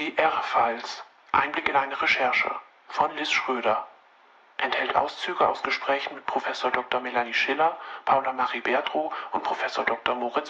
Die R-Files. Einblick in eine Recherche von Liz Schröder. Enthält Auszüge aus Gesprächen mit Prof. Dr. Melanie Schiller, Paula Marie Bertrow und Prof. Dr. Moritz